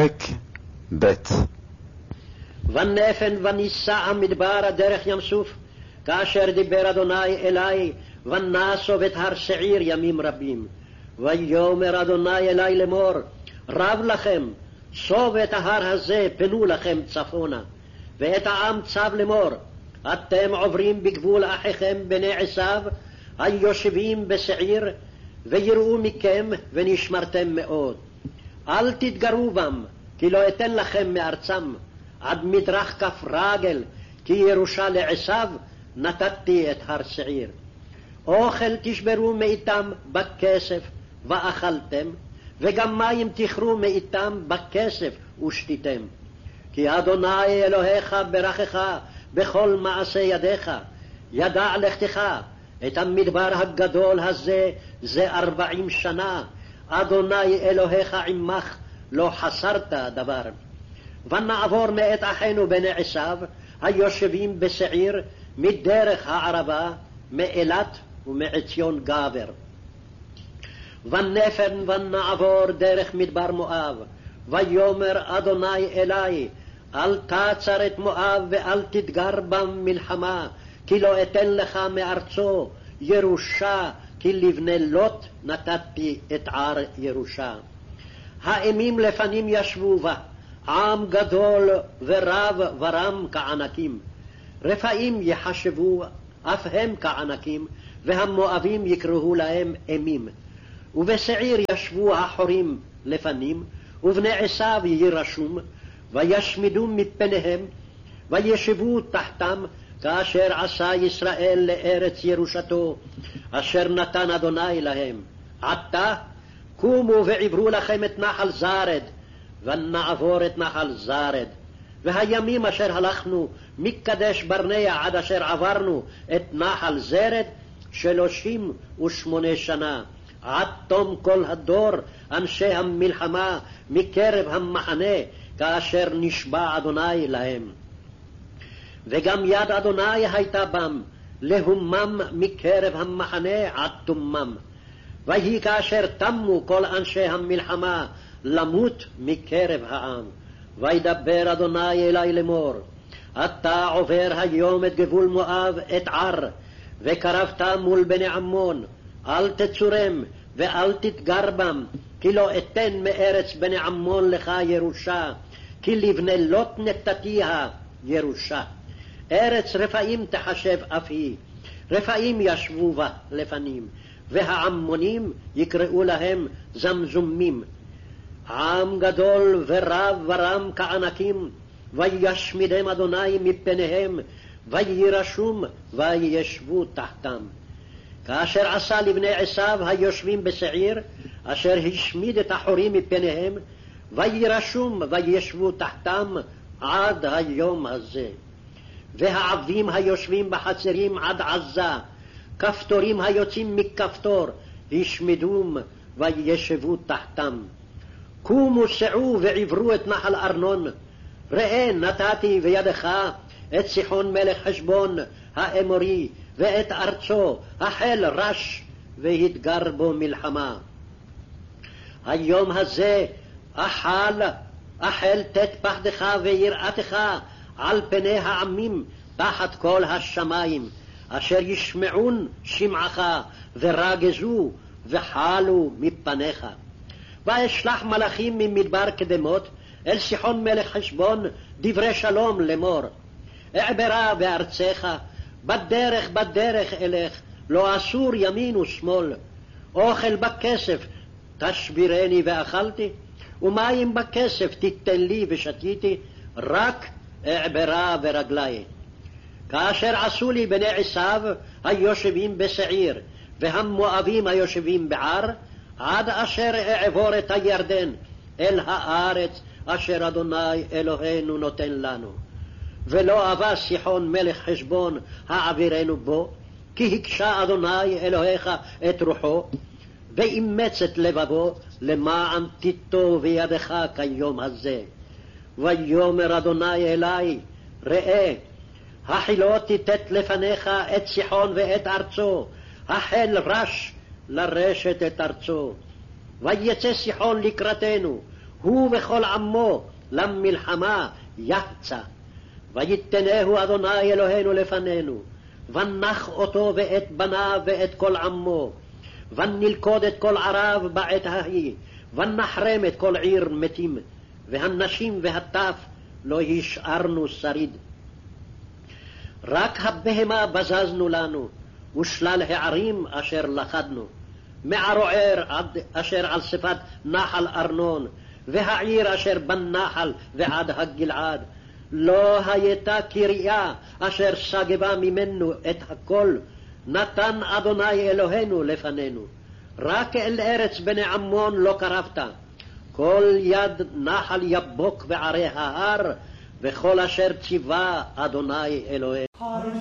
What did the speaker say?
פרק ב'. ונפן וניסע המדבר דרך ים סוף, כאשר דיבר אדוני אלי, ונסוב את הר שעיר ימים רבים. ויאמר אדוני אלי לאמור, רב לכם, סוב את ההר הזה, פנו לכם צפונה. ואת העם צב לאמור, אתם עוברים בגבול אחיכם בני עשיו, היושבים בשעיר, ויראו מכם ונשמרתם מאוד. אל תתגרו בם, כי לא אתן לכם מארצם, עד מדרך כף רגל, כי ירושה לעשיו נתתי את הר שעיר. אוכל תשברו מאיתם בכסף ואכלתם, וגם מים תכרו מאיתם בכסף ושתיתם. כי אדוני אלוהיך ברכך בכל מעשה ידיך, ידע לכתך את המדבר הגדול הזה זה 40 שנה, אדוני אלוהיך עמך, לא חסרת דבר. ונעבור מאת אחינו בני עשיו, היושבים בשעיר, מדרך הערבה, מאילת ומעציון גבר. ונפן ונעבור דרך מדבר מואב, ויאמר אדוני אלי, אל תעצר את מואב ואל תתגר בם מלחמה, כי לא אתן לך מארצו ירושה, כי לבני לוט נתתי את ער ירושה. האימים לפנים ישבו בה, עם גדול ורב ורם כענקים. רפאים יחשבו אף הם כענקים, והמואבים יקראו להם אימים. ובשעיר ישבו החורים לפנים, ובני עשיו יירשום, וישמידו מפניהם, וישבו תחתם, כאשר עשה ישראל לארץ ירושתו, אשר נתן אדוני להם. עתה קומו ועברו לכם את נחל זרד, ונעבור את נחל זרד. והימים אשר הלכנו מקדש ברנע עד אשר עברנו את נחל זרד 38 שנה, עד תום כל הדור אנשי המלחמה מקרב המחנה, כאשר נשבע אדוני להם. וגם יד אדוני הייתה בם, להומם מקרב המחנה עד תומם. ויהי כאשר תמו כל אנשי המלחמה למות מקרב העם. וידבר אדוני אלי לאמור, אתה עובר היום את גבול מואב את ער, וקרבת מול בני עמון, אל תצורם ואל תתגר בם, כי לא אתן מארץ בני עמון לך ירושה, כי לבני לוט נתתיה ירושה. ארץ רפאים תחשב אף היא, רפאים ישבו בה לפנים, והעמונים יקראו להם זמזומים. עם גדול ורב ורם כענקים, וישמידם אדוני מפניהם, וירשום וישבו תחתם. כאשר עשה לבני עשיו היושבים בשעיר, אשר השמיד את החורים מפניהם, וירשום וישבו תחתם עד היום הזה. והעבים היושבים בחצרים עד עזה, כפתורים היוצאים מכפתור, השמידום וישבו תחתם. קומו סעו ועברו את נחל ארנון, ראה נתתי בידך את סיחון מלך חשבון האמורי, ואת ארצו החל רש, והתגר בו מלחמה. היום הזה החל תת פחדך ויראתך על פני העמים תחת כל השמיים, אשר ישמעון שמעך ורגזו וחלו מפניך. ואשלח מלאכים ממדבר קדמות אל סיחון מלך חשבון דברי שלום לאמור, אעברה בארצך, בדרך אלך, לא אסור ימין ושמאל. אוכל בכסף תשבירני ואכלתי, ומים בכסף תיתן לי ושתיתי, רק אעברה ברגלי. כאשר עשו לי בני עשיו היושבים בשעיר, והמואבים היושבים בער, עד אשר אעבור את הירדן אל הארץ אשר אדוני אלוהינו נותן לנו. ולא אבא סיחון מלך חשבון העבירנו בו, כי הקשה אדוני אלוהיך את רוחו, ואימץ את לבבו למען תיטו בידך כיום הזה. ויאמר אדוני אלי, ראה, החילו תיתת לפניך את סיחון ואת ארצו, החל רש לרשת את ארצו. ויצא סיחון לקראתנו, הוא וכל עמו למלחמה יחצה. ויתנהו אדוני אלוהינו לפנינו, ונח אותו ואת בניו ואת כל עמו, ונלכוד את כל ערב בעת ההיא, ונחרם את כל עיר מתים, והנשים והטף לא השארנו שריד. רק הבהמה בזזנו לנו, ושלל הערים אשר לכדנו, מערוער עד אשר על שפת נחל ארנון, והעיר אשר בנחל ועד הגלעד. לא הייתה קריה אשר סגבה ממנו את הכל, נתן אדוני אלוהינו לפנינו. רק אל ארץ בני עמון לא קרבת, כל יד נחל יבוק וערי ההר, וכל אשר ציווה אדוני אלוהינו.